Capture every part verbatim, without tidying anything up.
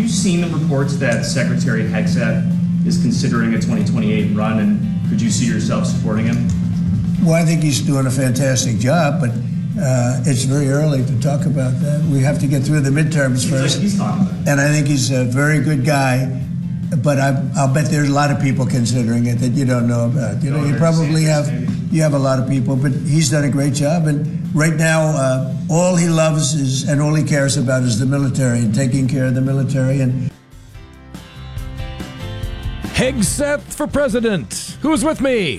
seen the reports that Secretary Hegseth is considering a twenty twenty-eight run, and could you see yourself supporting him? Well, I think he's doing a fantastic job, but uh, it's very early to talk about that. We have to get through the midterms first. Like he's talking about it. And I think he's a very good guy, but I, I'll bet there's a lot of people considering it that you don't know about. You know, you probably have you have a lot of people, but he's done a great job. And right now, uh, all he loves is and all he cares about is the military and taking care of the military. And Hegseth for president. Who's with me?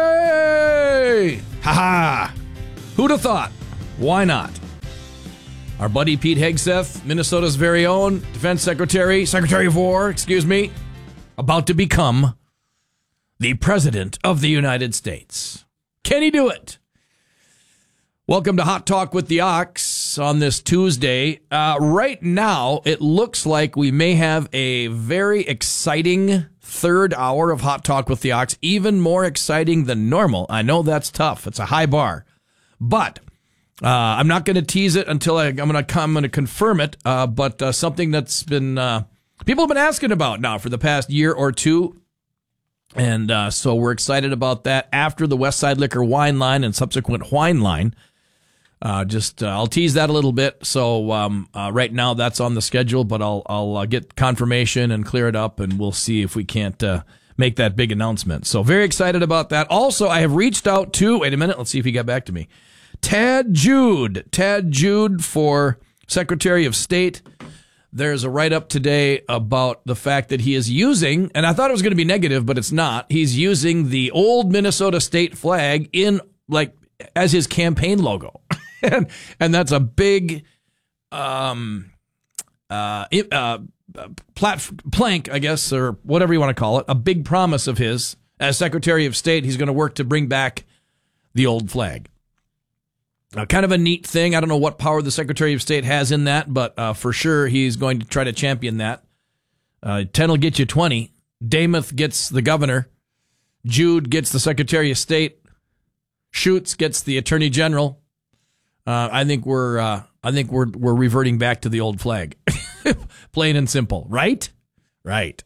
Hey! Ha ha! Who'd have thought? Why not? Our buddy Pete Hegseth, Minnesota's very own Defense Secretary, Secretary of War, excuse me, about to become the President of the United States. Can he do it? Welcome to Hot Talk with the Ox on this Tuesday. Uh, right now, it looks like we may have a very exciting third hour of Hot Talk with the Ox, even more exciting than normal. I know that's tough. It's a high bar. But uh, I'm not going to tease it until I, I'm going to come and confirm it. Uh, but uh, something that's been uh, people have been asking about now for the past year or two. And uh, so we're excited about that after the Westside Liquor wine line and subsequent wine line. Uh, just uh, I'll tease that a little bit. So um, uh, right now that's on the schedule, but I'll I'll uh, get confirmation and clear it up, and we'll see if we can't uh, make that big announcement. So very excited about that. Also, I have reached out to wait a minute. Let's see if he got back to me. Tad Jude, Tad Jude for Secretary of State. There's a write-up today about the fact that he is using, and I thought it was going to be negative, but it's not. He's using the old Minnesota state flag in like as his campaign logo. And, and that's a big um, uh, uh, plat- plank, I guess, or whatever you want to call it, a big promise of his. As Secretary of State, he's going to work to bring back the old flag. Uh, kind of a neat thing. I don't know what power the Secretary of State has in that, but uh, for sure he's going to try to champion that. Uh, ten will get you twenty. Dameth gets the governor. Jude gets the Secretary of State. Schutz gets the Attorney General. Uh, I think we're uh, I think we're we're reverting back to the old flag, plain and simple, right? Right.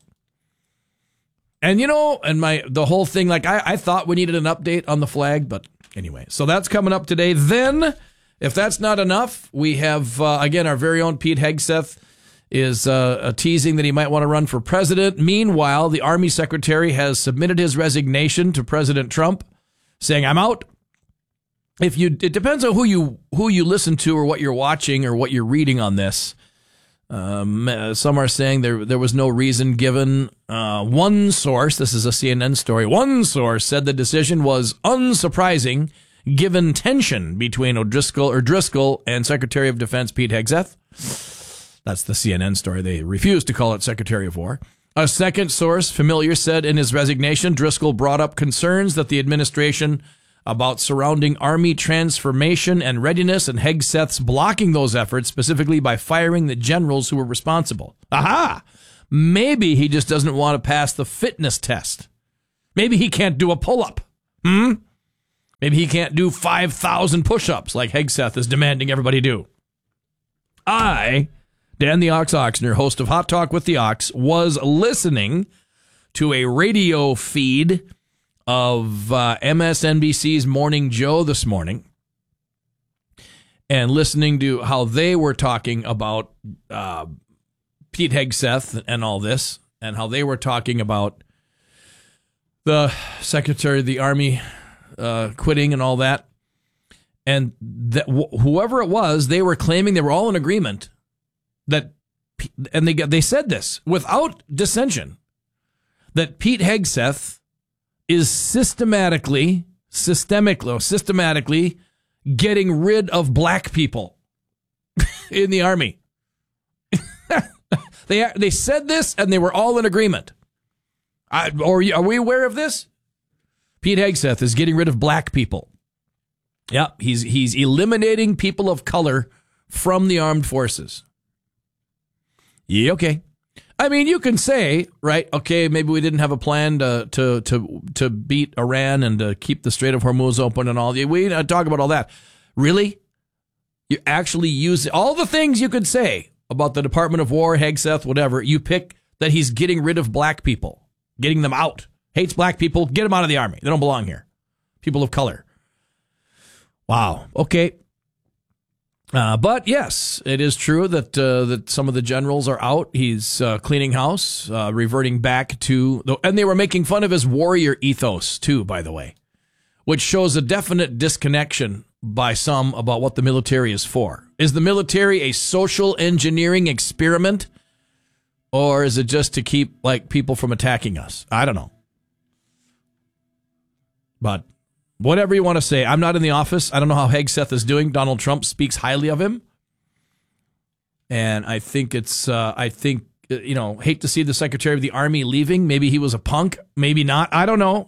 And you know, and my the whole thing, like I, I thought we needed an update on the flag, but anyway, so that's coming up today. Then, if that's not enough, we have uh, again our very own Pete Hegseth is uh, teasing that he might want to run for president. Meanwhile, the Army Secretary has submitted his resignation to President Trump, saying, "I'm out." If you, it depends on who you who you listen to or what you're watching or what you're reading on this. Um, some are saying there there was no reason given. Uh, one source, this is a C N N story, one source said the decision was unsurprising given tension between O'Driscoll or Driscoll and Secretary of Defense Pete Hegseth. That's the C N N story. They refused to call it Secretary of War. A second source, familiar, said in his resignation, Driscoll brought up concerns that the administration about surrounding Army transformation and readiness, and Hegseth's blocking those efforts, specifically by firing the generals who were responsible. Aha! Maybe he just doesn't want to pass the fitness test. Maybe he can't do a pull-up. Hmm? Maybe he can't do five thousand push-ups like Hegseth is demanding everybody do. I, Dan the Ox Oxner, host of Hot Talk with the Ox, was listening to a radio feed of uh, M S N B C's Morning Joe this morning and listening to how they were talking about uh, Pete Hegseth and all this, and how they were talking about the Secretary of the Army uh, quitting and all that. And that wh- whoever it was, they were claiming they were all in agreement that, and they they said this without dissension, that Pete Hegseth is systematically, systemically, systematically getting rid of black people in the Army. they they said this, and they were all in agreement. I, or are we aware of this? Pete Hegseth is getting rid of black people. Yeah, he's he's eliminating people of color from the armed forces. Yeah, okay. I mean, you can say, right, okay, maybe we didn't have a plan to to to, to beat Iran and to keep the Strait of Hormuz open and all. We uh, talk about all that. Really? You actually use all the things you could say about the Department of War, Hegseth, whatever, you pick that he's getting rid of black people, getting them out. Hates black people, get them out of the Army. They don't belong here. People of color. Wow. Okay. Uh, but yes, it is true that uh, that some of the generals are out. He's uh, cleaning house, uh, reverting back to, the, and they were making fun of his warrior ethos too, by the way, which shows a definite disconnection by some about what the military is for. Is the military a social engineering experiment, or is it just to keep like people from attacking us? I don't know. But whatever you want to say, I'm not in the office. I don't know how Hegseth is doing. Donald Trump speaks highly of him. And I think it's, uh, I think, you know, hate to see the Secretary of the Army leaving. Maybe he was a punk. Maybe not. I don't know.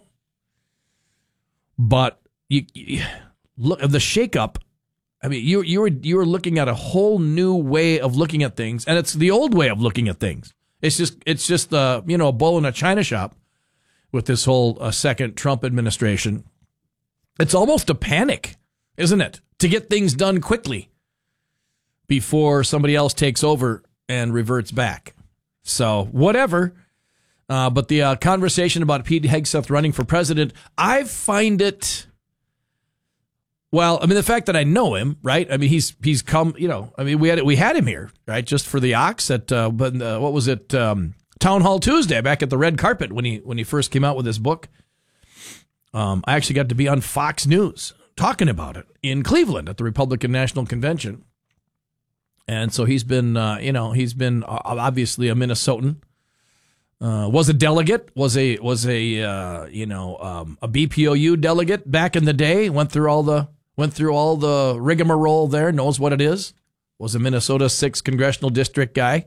But you, you look at the shakeup. I mean, you, you were, you were looking at a whole new way of looking at things. And it's the old way of looking at things. It's just, it's just, uh, you know, a bull in a china shop with this whole uh, second Trump administration. It's almost a panic, isn't it? To get things done quickly before somebody else takes over and reverts back. So whatever. Uh, but the uh, conversation about Pete Hegseth running for president, I find it, well, I mean, the fact that I know him, right? I mean, he's he's come, you know, I mean, we had we had him here, right? Just for the Ox at, uh, but uh, what was it? Um, Town Hall Tuesday, back at the red carpet when he when he first came out with his book. Um, I actually got to be on Fox News talking about it in Cleveland at the Republican National Convention. And so he's been, uh, you know, he's been obviously a Minnesotan, uh, was a delegate, was a, was a, uh, you know, um, a B P O U delegate back in the day, went through all the, went through all the rigmarole there, knows what it is, was a Minnesota sixth Congressional District guy.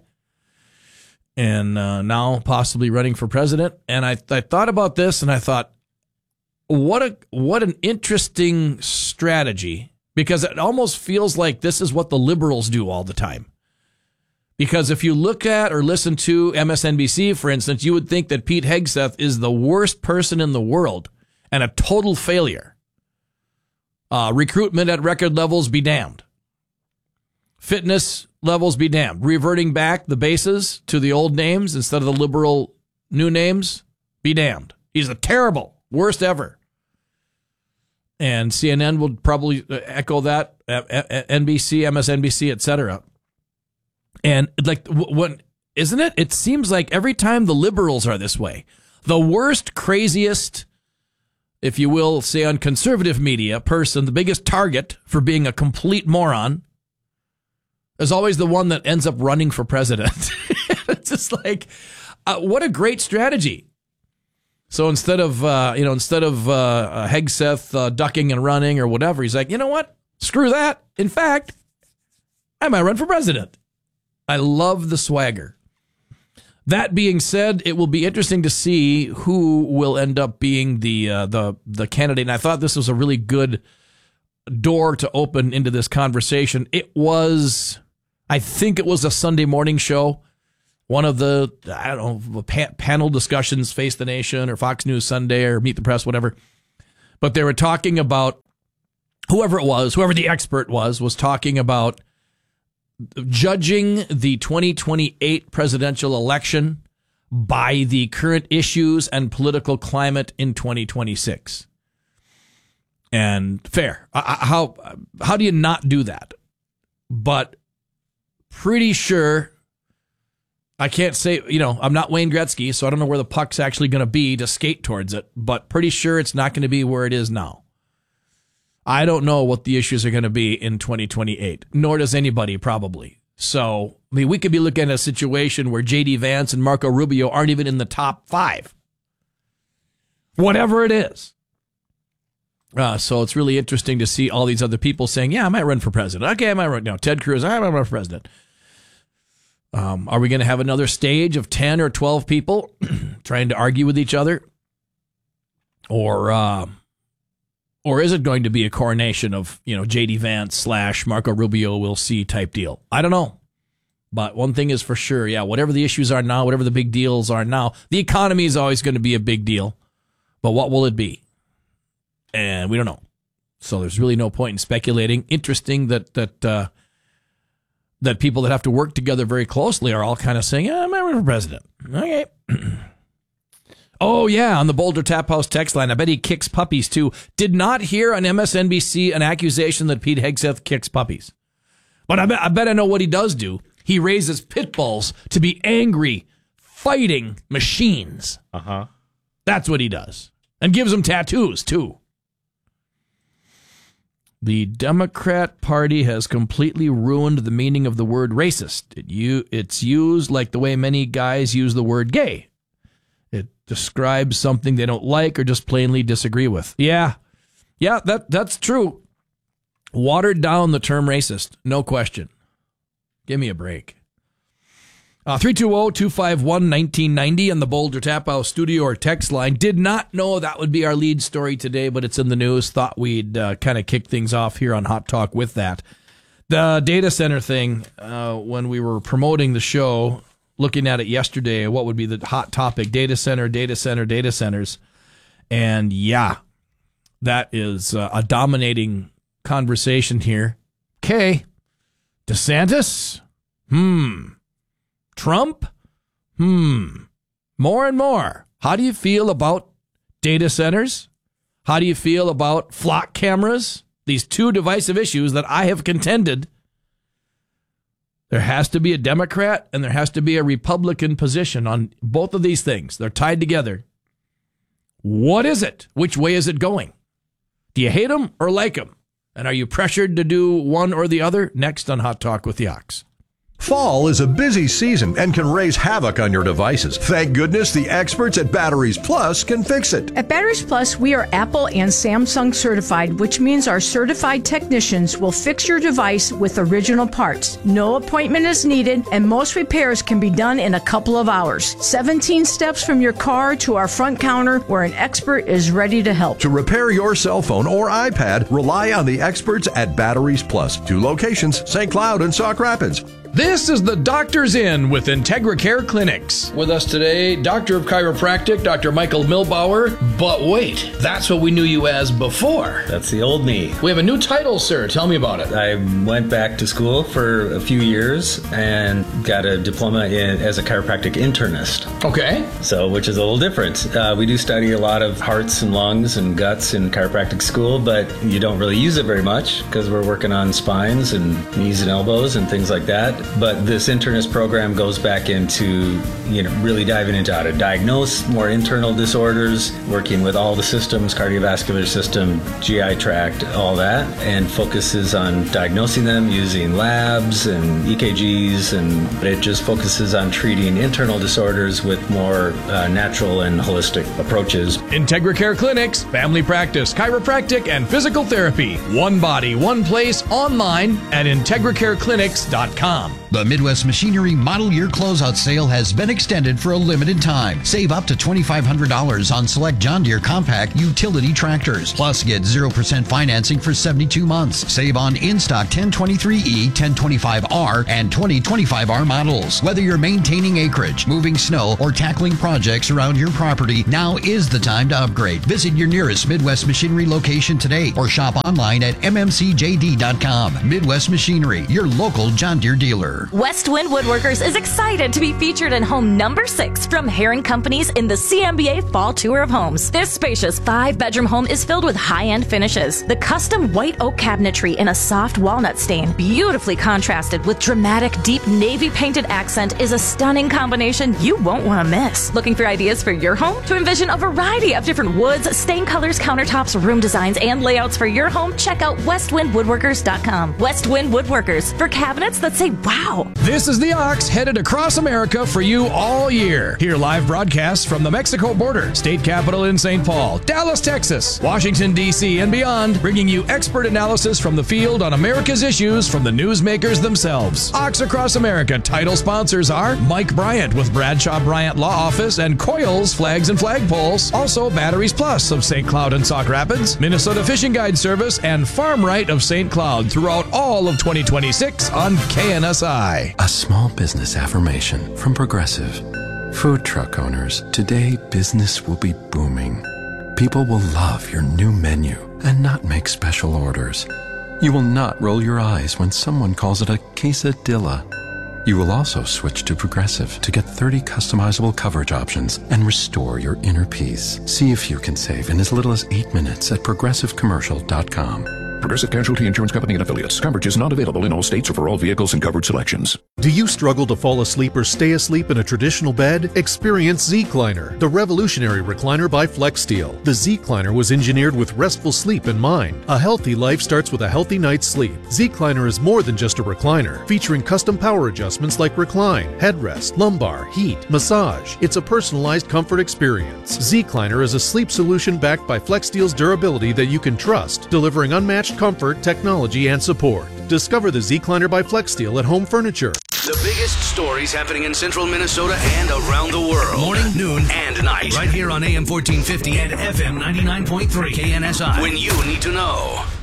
And uh, now possibly running for president. And I, I thought about this and I thought, What a what an interesting strategy, because it almost feels like this is what the liberals do all the time. Because if you look at or listen to M S N B C, for instance, you would think that Pete Hegseth is the worst person in the world and a total failure. Uh, recruitment at record levels be damned. Fitness levels be damned. Reverting back the bases to the old names instead of the liberal new names be damned. He's a terrible, worst ever. And C N N would probably echo that, N B C, M S N B C, et cetera. And like, when isn't it? It seems like every time the liberals are this way, the worst, craziest, if you will, say on conservative media person, the biggest target for being a complete moron, is always the one that ends up running for president. It's just like, uh, what a great strategy. So instead of, uh, you know, instead of uh, Hegseth uh, ducking and running or whatever, he's like, you know what? Screw that. In fact, I might run for president. I love the swagger. That being said, it will be interesting to see who will end up being the uh, the the candidate. And I thought this was a really good door to open into this conversation. It was, I think it was a Sunday morning show. One of the, I don't know, pa- panel discussions, Face the Nation or Fox News Sunday or Meet the Press, whatever. But they were talking about, whoever it was, whoever the expert was, was talking about judging the twenty twenty-eight presidential election by the current issues and political climate in twenty twenty-six. And fair. How, how do you not do that? But pretty sure, I can't say, you know, I'm not Wayne Gretzky, so I don't know where the puck's actually going to be to skate towards it, but pretty sure it's not going to be where it is now. I don't know what the issues are going to be in twenty twenty-eight, nor does anybody probably. So, I mean, we could be looking at a situation where J D Vance and Marco Rubio aren't even in the top five. Whatever it is. Uh, so it's really interesting to see all these other people saying, yeah, I might run for president. Okay, I might run. No, Ted Cruz, I might run for president. Um, are we going to have another stage of ten or twelve people trying to argue with each other? Or uh, or is it going to be a coronation of, you know, J D Vance slash Marco Rubio we'll see type deal? I don't know. But one thing is for sure, yeah, whatever the issues are now, whatever the big deals are now, the economy is always going to be a big deal. But what will it be? And we don't know. So there's really no point in speculating. Interesting that that uh, that people that have to work together very closely are all kind of saying, yeah, I'm running for president. Okay. Oh, yeah, on the Boulder Tap House text line, I bet he kicks puppies, too. Did not hear on M S N B C an accusation that Pete Hegseth kicks puppies. But I bet, I bet I know what he does do. He raises pit bulls to be angry, fighting machines. Uh-huh. That's what he does. And gives them tattoos, too. The Democrat Party has completely ruined the meaning of the word racist. It, you, it's used like the way many guys use the word gay. It describes something they don't like or just plainly disagree with. Yeah, yeah, that that's true. Watered down the term racist, no question. Give me a break. Uh, three two zero, two five one, one nine nine zero on the Boulder Tap House studio or text line. Did not know that would be our lead story today, but it's in the news. Thought we'd uh, kind of kick things off here on Hot Talk with that. The data center thing, uh, when we were promoting the show, looking at it yesterday, what would be the hot topic? Data center, data center, data centers. And yeah, that is uh, a dominating conversation here. Okay. DeSantis? Hmm. Trump? Hmm. More and more. How do you feel about data centers? How do you feel about flock cameras? These two divisive issues that I have contended. There has to be a Democrat and there has to be a Republican position on both of these things. They're tied together. What is it? Which way is it going? Do you hate them or like them? And are you pressured to do one or the other? Next on Hot Talk with the Ox. Fall is a busy season and can raise havoc on your devices. Thank goodness the experts at Batteries Plus can fix it. At Batteries Plus, we are Apple and Samsung certified, which means our certified technicians will fix your device with original parts. No appointment is needed, and most repairs can be done in a couple of hours. seventeen steps from your car to our front counter where an expert is ready to help. To repair your cell phone or iPad, rely on the experts at Batteries Plus. Two locations, Saint Cloud and Sauk Rapids. This is the Doctor's In with Integra Care Clinics. With us today, Doctor of Chiropractic, Doctor Michael Milbauer. But wait, that's what we knew you as before. That's the old me. We have a new title, sir. Tell me about it. I went back to school for a few years and got a diploma in as a chiropractic internist. Okay. So, which is a little different. Uh, we do study a lot of hearts and lungs and guts in chiropractic school, but you don't really use it very much because we're working on spines and knees and elbows and things like that. But this internist program goes back into, you know, really diving into how to diagnose more internal disorders, working with all the systems, cardiovascular system, G I tract, all that, and focuses on diagnosing them using labs and E K Gs, and it just focuses on treating internal disorders with more uh, natural and holistic approaches. Integra Care Clinics, family practice, chiropractic, and physical therapy. One body, one place, online at integra care clinics dot com. The Midwest Machinery Model Year Closeout Sale has been extended for a limited time. Save up to twenty-five hundred dollars on select John Deere compact utility tractors. Plus, get zero percent financing for seventy-two months. Save on in-stock ten twenty-three E, ten twenty-five R, and twenty twenty-five R models. Whether you're maintaining acreage, moving snow, or tackling projects around your property, now is the time to upgrade. Visit your nearest Midwest Machinery location today or shop online at m m c j d dot com. Midwest Machinery, your local John Deere dealer. Westwind Woodworkers is excited to be featured in home number six from Herring Companies in the C M B A Fall Tour of Homes. This spacious five-bedroom home is filled with high-end finishes. The custom white oak cabinetry in a soft walnut stain, beautifully contrasted with dramatic deep navy painted accent, is a stunning combination you won't want to miss. Looking for ideas for your home? To envision a variety of different woods, stain colors, countertops, room designs, and layouts for your home, check out westwind woodworkers dot com. Westwind Woodworkers, for cabinets that say wow. This is the Ox headed across America for you all year. Hear live broadcasts from the Mexico border, state capital in Saint Paul, Dallas, Texas, Washington, D C, and beyond, bringing you expert analysis from the field on America's issues from the newsmakers themselves. Ox Across America title sponsors are Mike Bryant with Bradshaw Bryant Law Office and Coils Flags and Flagpoles. Also Batteries Plus of Saint Cloud and Sauk Rapids, Minnesota Fishing Guide Service, and Farm Right of Saint Cloud throughout all of twenty twenty-six on K N S I. A small business affirmation from Progressive. Food truck owners, today business will be booming. People will love your new menu and not make special orders. You will not roll your eyes when someone calls it a quesadilla. You will also switch to Progressive to get thirty customizable coverage options and restore your inner peace. See if you can save in as little as eight minutes at progressive commercial dot com. Progressive Casualty Insurance Company and Affiliates. Coverage is not available in all states or for all vehicles and coverage selections. Do you struggle to fall asleep or stay asleep in a traditional bed? Experience Zecliner, the revolutionary recliner by FlexSteel. The Zecliner was engineered with restful sleep in mind. A healthy life starts with a healthy night's sleep. Zecliner is more than just a recliner, featuring custom power adjustments like recline, headrest, lumbar, heat, massage. It's a personalized comfort experience. Zecliner is a sleep solution backed by FlexSteel's durability that you can trust, delivering unmatched comfort, technology, and support. Discover the Zecliner by FlexSteel at Home Furniture. The biggest stories happening in central Minnesota and around the world. Morning, noon, and night. Right here on A M fourteen fifty and F M ninety-nine point three K N S I. When you need to know.